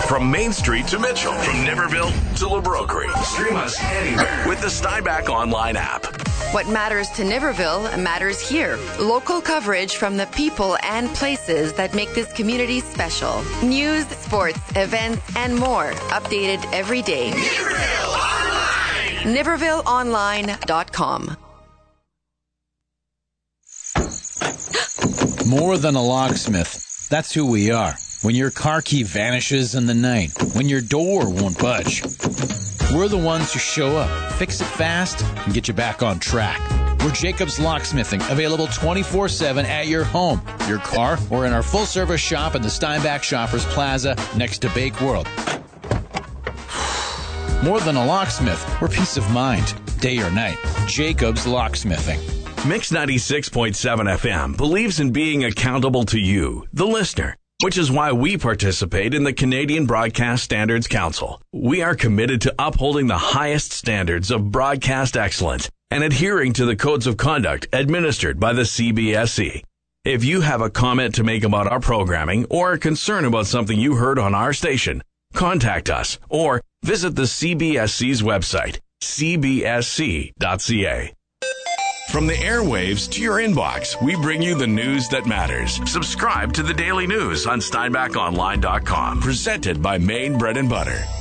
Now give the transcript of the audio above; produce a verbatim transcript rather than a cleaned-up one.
From Main Street to Mitchell, from Niverville to LeBrokery. Stream us anywhere with the Steinbach online app. What matters to Niverville matters here. Local coverage from the people and places that make this community special. News, sports, events, and more. Updated every day. Niverville Online! Niverville Online dot com. More than a locksmith. That's who we are. When your car key vanishes in the night. When your door won't budge. We're the ones who show up, fix it fast, and get you back on track. We're Jacobs Locksmithing, available twenty-four seven at your home, your car, or in our full-service shop in the Steinbach Shoppers Plaza next to Bake World. More than a locksmith, we're peace of mind, day or night. Jacobs Locksmithing. Mix ninety-six point seven F M believes in being accountable to you, the listener, which is why we participate in the Canadian Broadcast Standards Council. We are committed to upholding the highest standards of broadcast excellence and adhering to the codes of conduct administered by the C B S C. If you have a comment to make about our programming or a concern about something you heard on our station, contact us or visit the C B S C's website, c b s c dot c a. From the airwaves to your inbox, we bring you the news that matters. Subscribe to the Daily News on Steinbach Online dot com. Presented by Maine Bread and Butter.